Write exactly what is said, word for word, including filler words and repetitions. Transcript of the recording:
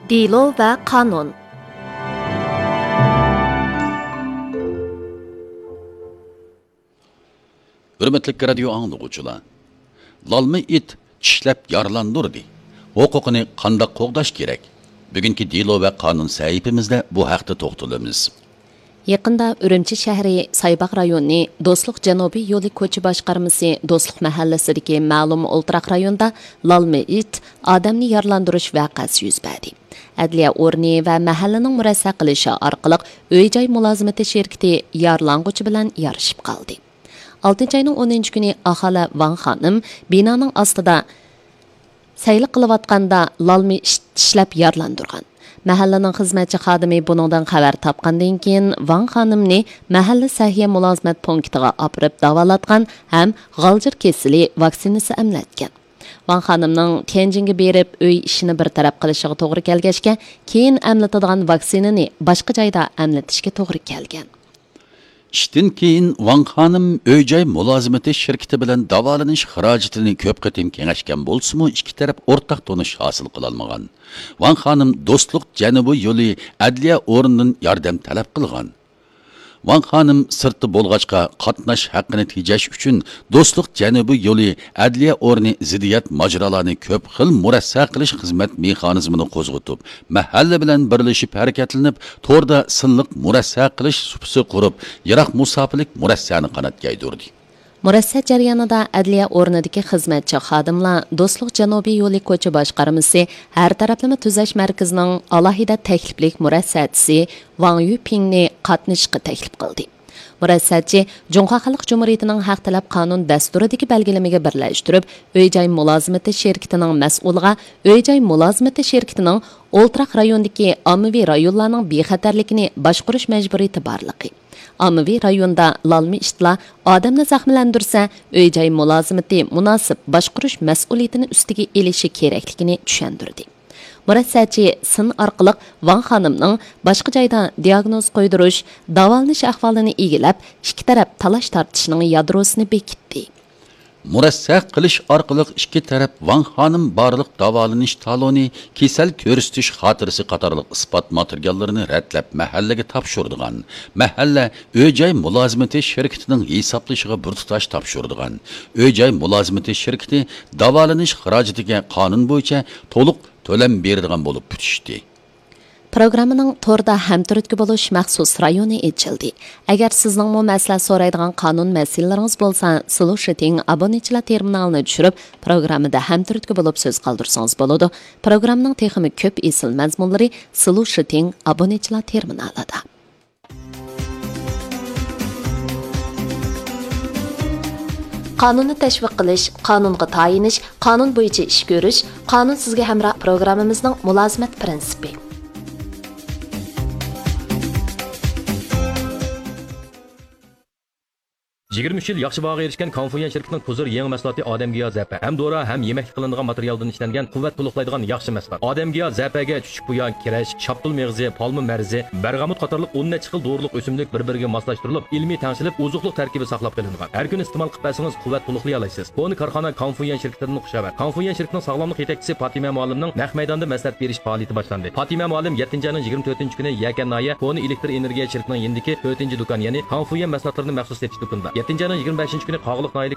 Dilo va qonun. Hürmetli radio anlıqçılar. Lalmi it tishlab yaralandırdı. Huquqini qandaq qo'g'dash kerak? Bugungi dilo va qonun sahifamizda bu haqda to'xtalamiz. Yaqında Ürümçi shahri Saybaq rayoni Do'stlik Janubiy yo'li ko'chi boshqarmasi Do'stlik mahallasidagi ma'lum o'ltiraq rayonda lalmi it odamni yaralandirish voqeasi yuz berdi. Adliya o'rni va mahallaning murassa qilishi orqali uy-joy mulozimati shirkati yaralang'uchi bilan yarashib qoldi. oltinchi ayning o'ninchi kuni aholi Van xonim binoning ostida sayli qilayotganda lalmi tishlab yaralandirgan. Mahallaning xizmatchi xodimi buningdan xabar topgandan keyin Van xonimni mahalla sahiya mulozimat punktiga olib davolatgan ham g'aljir kesili vaksinasi emlatgan. Van xonimning Tianjinga berib uy ishini bir taraf qilishiga to'g'ri kelgachga, keyin emlatadigan vaksinani boshqa joyda emlatishga to'g'ri kelgan. İşten keyin Van xonim uy-joy mulozimati shirkati bilan davolanish xarajatini ko'p qatim kengashgan bo'lsa-mu, ikki taraf o'rtaq tonish hosil qila olmagan. Van xonim Do'stlik Janubiy yo'li adliya o'rnidan yordam talab qilgan. Van xonim sirti bo'lg'achqa qatnash haqqini tejash uchun Do'stlik Janubiy yo'li adliya o'rni ziddiyat majralarini ko'p xil murassa qilish xizmat mexanizmini qo'zg'atib, mahalla bilan birlashib harakatlanib, to'rda sinliq murassa qilish supsi qurib, yiroq musofirlik murassani qanot yaydirdi. Murassa jarayonida adliya o'rnidagi xizmatchi xodimlar Do'stlik Janubiy yo'li ko'chi boshqarmasi har taraflama tuzash markazining alohida takliflik murassachisi Wang Yupingni qatnashishga taklif qildi. Murassachi Jungha Xalq Jumhuriyatining haq talab qonun dasturidagi belgilamaga birlashtirib, uy-joy mulozimati shirkatining mas'uliga uy-joy mulozimati shirkatining o'ltiraq rayondagi ommaviy rayonlarning bexatarligini boshqarish majburiyati borligi. Ommaviy rayonda lalmi ishtlar odamni zaxmlandirsa, uy-joy mulozimati munosib boshqarish mas'uliyatini ustiga elishi kerakligini tushuntirdi. Murassachi sin orqali Van xonimning boshqa joyda diagnoz qo'ydirish, davolanish ahvolini egilab, ikki taraf talash tortishning yadrosini bekitdi. Murassa qilish orqali ikki taraf Van xonim barliq davolanish taloni, kasal ko'rsatish xotirasi qatorliq isbot materiallarini ratlab mahallaga topshirdigan. Mahalla uy-joy mulozimati shirkatining hisoblashiga bir tutash topshirdigan. Uy-joy mulozimati shirkati davolanish xarajatiga qonun bo'yicha to'liq to'lam beradigan bo'lib bitishdi. Programmaning to'rda hamturtki bo'lish maxsus rayoni ochildi. Agar sizning mu masala so'raydigan qonun masalalaringiz bo'lsa, Solution abonechilar terminalini tushirib, programmada hamturtki bo'lib so'z qoldirsangiz bo'ladi. Programmaning texnik ko'p esil mazmunlari Solution abonechilar terminalida. Qonunni tashviq qilish, qonunga tayinish, qonun bo'yicha ish ko'rish, qonun sizga hamroh programmamizning mulozimat prinsipi. yigirma uch yil yaxshi bahoga erishgan Konfuyan shirkatining Puzur yangi mahsuloti odamga zapa. Ham dora, ham yemaklik qilinadigan materialdan ishlangan quvvat to'liqlaydigan yaxshi mahsulot. Odamga zapaga chuchuk buyon, kirash, chaptul meg'zi, palma marzi, bergamot qatorliq o'n necha xil dorilik o'simlik bir-biriga moslashtirilib, ilmiy tangshilib, ozuqlik tarkibi saqlab qolingan. Har kun iste'mol qilib bersangiz quvvat to'liqlay olasiz. Buni korxona Konfuyan shirkatining xushabat. Konfuyan shirkatining sog'lomlik yetakchisi Fatima muallimning naq maydonda maslahat berish faoliyati boshlandi. Fatima muallim yettinchi ayning yigirma to'rtinchi kuni Yakannoya Koni elektr energiya shirkatining yendiki to'rtinchi do'kon, ya'ni Konfuyan mahsulotlarini maxsus setish do'konida. yettinchi ayning yigirma beshinchi kuni Qog'liq